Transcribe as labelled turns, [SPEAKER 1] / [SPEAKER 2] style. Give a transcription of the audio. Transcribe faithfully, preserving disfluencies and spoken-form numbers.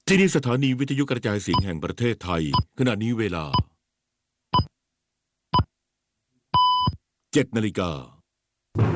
[SPEAKER 1] ที่นี่สถานีวิทยุกระจายเสียงแห่งประเทศไทยขณะนี้เวลาเจ็ดนาฬิกา